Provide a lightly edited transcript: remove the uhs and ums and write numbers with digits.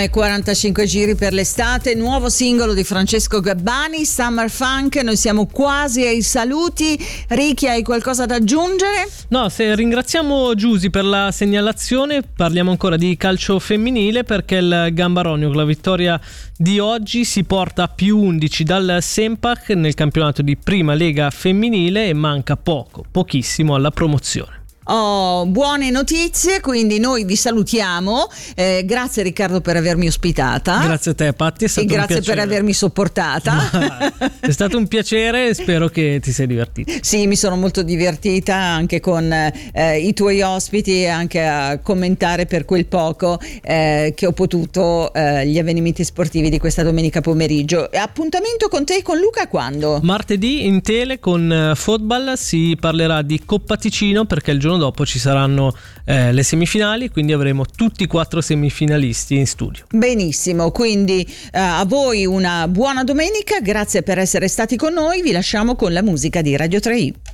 45 giri per l'estate, nuovo singolo di Francesco Gabbani, Summer Funk. Noi siamo quasi ai saluti. Ricky, hai qualcosa da aggiungere? No, se ringraziamo Giusy per la segnalazione, parliamo ancora di calcio femminile, perché il Gambarogno con la vittoria di oggi si porta a più 11 dal Sempak nel campionato di Prima Lega femminile e manca pochissimo alla promozione. Oh, buone notizie, quindi noi vi salutiamo. Grazie Riccardo per avermi ospitata. Grazie a te Patti, è stato e grazie un piacere per avermi sopportata. È stato un piacere, spero che ti sei divertita. Sì, mi sono molto divertita anche con i tuoi ospiti e anche a commentare per quel poco che ho potuto gli avvenimenti sportivi di questa domenica pomeriggio. Appuntamento con te e con Luca quando? Martedì in tele con Football si parlerà di Coppa Ticino, perché il giorno dopo ci saranno le semifinali, quindi avremo tutti i 4 semifinalisti in studio. Benissimo, quindi a voi una buona domenica, grazie per essere stati con noi, vi lasciamo con la musica di Radio 3i.